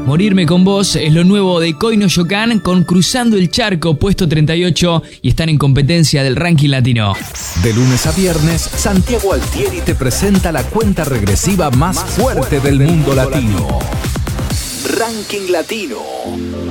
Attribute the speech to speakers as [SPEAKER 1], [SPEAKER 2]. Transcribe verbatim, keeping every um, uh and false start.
[SPEAKER 1] Morirme con vos es lo nuevo de Koino Yokan con Cruzando el Charco, puesto treinta y ocho, y están en competencia del ranking latino.
[SPEAKER 2] De lunes a viernes, Santiago Altieri te presenta la cuenta regresiva más fuerte del mundo latino. Ranking Latino.